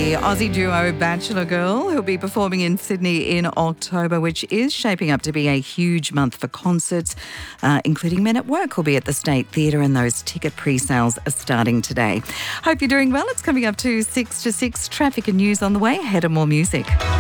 the Aussie duo Bachelor Girl, who'll be performing in Sydney in October, which is shaping up to be a huge month for concerts, including Men at Work will be at the State Theatre, and those ticket pre-sales are starting today. Hope you're doing well. It's coming up to 6 to 6. Traffic and news on the way. Ahead of more music.